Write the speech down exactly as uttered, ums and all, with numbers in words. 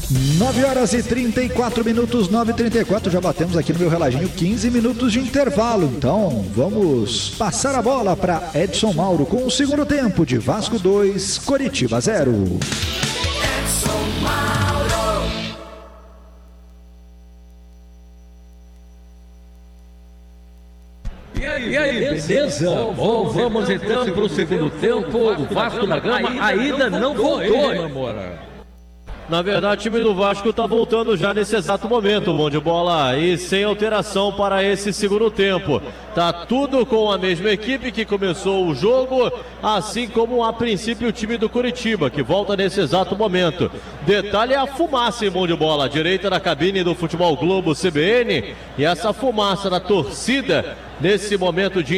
nove horas e trinta e quatro minutos, nove e trinta e quatro, já batemos aqui no meu reloginho quinze minutos de intervalo. Então vamos passar a bola para Edson Mauro com o segundo tempo de Vasco dois, Coritiba zero. Edson Mauro. E aí, e aí, beleza? Bom, vamos então para o segundo tempo. O Vasco da Gama ainda não voltou, hein, Mamora? Na verdade, o time do Vasco está voltando já nesse exato momento, bom de bola, e sem alteração para esse segundo tempo. Tá tudo com a mesma equipe que começou o jogo, assim como a princípio o time do Coritiba, que volta nesse exato momento. Detalhe é a fumaça em bom de bola, à direita da cabine do Futebol Globo C B N, e essa fumaça da torcida nesse momento de